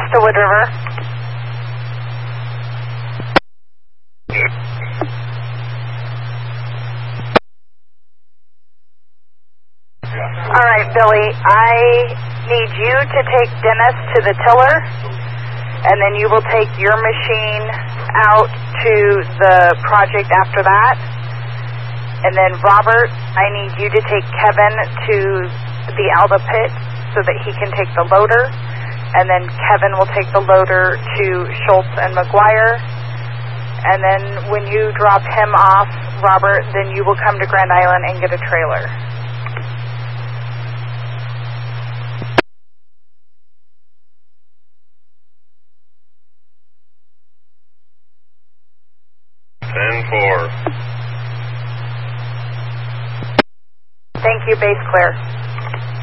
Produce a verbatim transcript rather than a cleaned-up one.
to Wood River. All right, Billy, I need you to take Dennis to the tiller, and then you will take your machine out to the project after that. And then Robert, I need you to take Kevin to the Alda pit so that he can take the loader. And then Kevin will take the loader to Schultz and McGuire. And then when you drop him off, Robert, then you will come to Grand Island and get a trailer. ten four. Thank you, base clear.